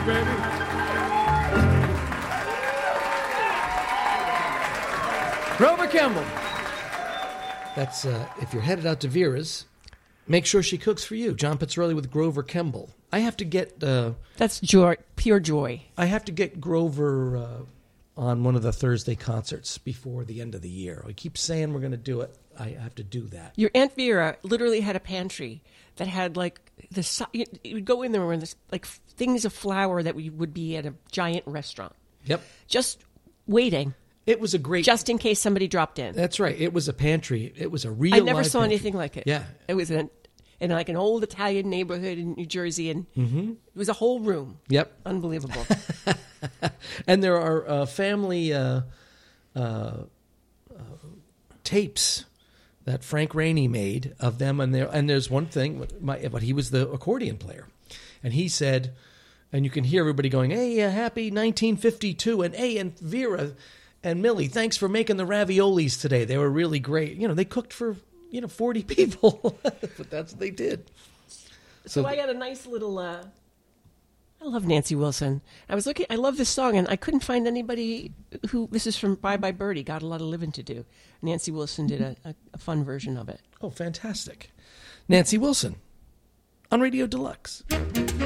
baby. Grover Kemble. That's if you're headed out to Vera's, make sure she cooks for you. John Pizzarelli with Grover Kemble. I have to get... That's joy, pure joy. I have to get Grover on one of the Thursday concerts before the end of the year. I keep saying we're going to do it. I have to do that. Your Aunt Vera literally had a pantry that had like you would go in there and there's like things of flour that would be at a giant restaurant. Yep. Just waiting. It was a great... Just in case somebody dropped in. That's right. It was a pantry. It was a real I never saw pantry. anything like it. Yeah. It was in like an old Italian neighborhood in New Jersey, and it was a whole room. Yep. Unbelievable. And there are family tapes that Frank Rainey made of them, and there's one thing, but he was the accordion player, and he said, and you can hear everybody going, "Hey, happy 1952," and "Hey, and Vera and Millie, thanks for making the raviolis today. They were really great." You know, they cooked for 40 people, but that's what they did. So I got a nice little. I love Nancy Wilson. I love this song, and I couldn't find anybody who. This is from Bye Bye Birdie. Got a lot of living to do. Nancy Wilson did a fun version of it. Oh, fantastic! Nancy Wilson on Radio Deluxe.